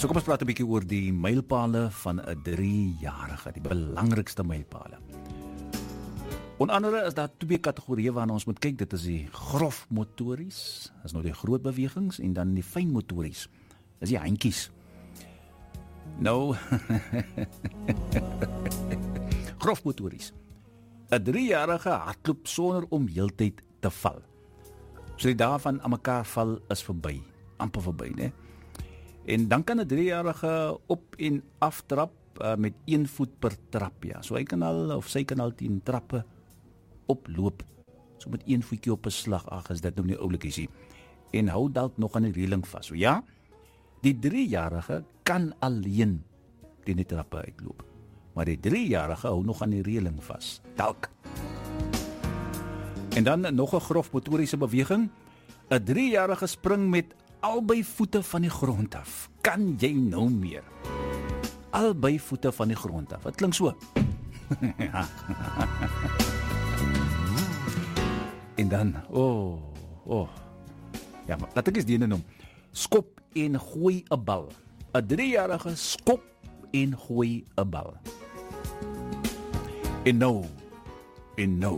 So kom ons praat 'n bietjie oor die mylpale van 'n 3-jarige, die belangrikste mylpale. Onder andere is daar 2 kategorieë waarna ons moet kyk. Dit is die grof motories, dis nou die groot bewegings, en dan die fyn motories, dis die handjies. Nou, grof motories. 'n 3-jarige hardloop sonder om heeltyd te val. So die dae van aan mekaar val is verby, amper verby, né? En dan kan 'n 3-jarige op en aftrap met 1 voet per trap, ja. So hy kan al, of sy kan al 10 trappe oploop. So met 1 voetjie op 'n slag, ag, is dit nou nie oulikies nie. En hou dalk nog aan die reëling vas. So ja, die 3-jarige kan alleen die trappe uitloop. Maar die 3-jarige hou nog aan die reëling vas. Dalk. En dan nog 'n grof motoriese beweging. 'n 3-jarige spring met albei voete van die grond af. Kan jy nou meer? Albei voete van die grond af. Dit klink so. En dan, ja, maar laat ek eens die ene noem. Skop en gooi 'n bal. 'n 3-jarige skop en gooi 'n bal. En nou.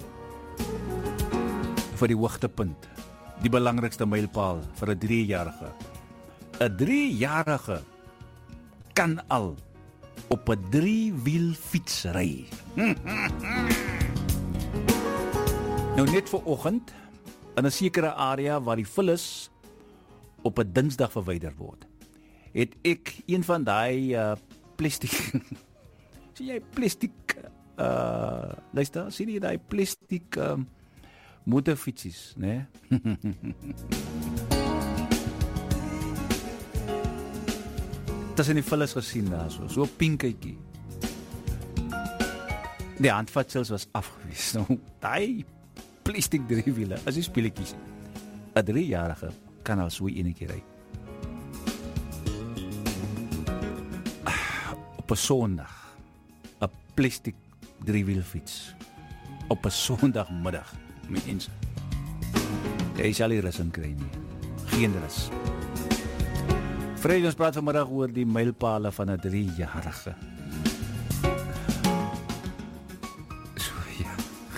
Vir die hoogtepunt, die belangrikste mylpaal vir 'n 3-jarige. 'n 3-jarige kan al op 'n 3-wiel fiets ry. Nou net vanoggend, in 'n sekere area waar die vullis op 'n Dinsdag verwyder word, het ek een van daai plastiek sien jy plastiek luister, sien jy daai plastiek motorfietsies, né? Dat in die vullis gesien daar so pinkytjie. Die handvatsels was afgewees. Nou, daai plastiek 3-wiele, as die speletjies. 'n 3-jarige kan al so enetjie ry. Op 'n Sondag, 'n plastiek 3-wiel fiets. Op 'n Sondagmiddag, mens. Jy sal nie rus in kry nie. Geen rus. Vrede, ons praat vanmiddag oor die mylpale van 'n 3-jarige. So, ja.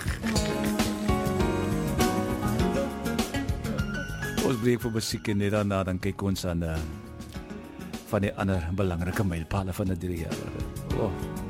Ons breek vir musiek en net daarna dan kyk ons aan van die ander belangrike mylpale van 'n 3-jarige.